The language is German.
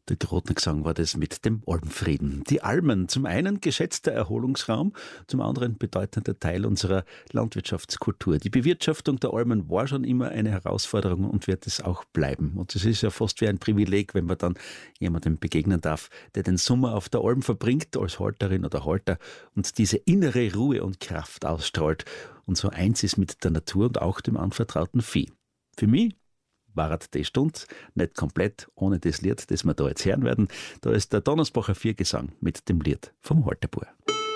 Der Grotner Gesang war das mit dem Almfrieden. Die Almen, zum einen geschätzter Erholungsraum, zum anderen bedeutender Teil unserer Landwirtschaftskultur. Die Bewirtschaftung der Almen war schon immer eine Herausforderung und wird es auch bleiben. Und es ist ja fast wie ein Privileg, wenn man dann jemandem begegnen darf, der den Sommer auf der Alm verbringt, als Halterin oder Halter und diese innere Ruhe und Kraft ausstrahlt und so eins ist mit der Natur und auch dem anvertrauten Vieh. Für mich war die Stunde nicht komplett ohne das Lied, das wir da jetzt hören werden. Da ist der Donnersbacher Viergesang mit dem Lied vom Halterbauer.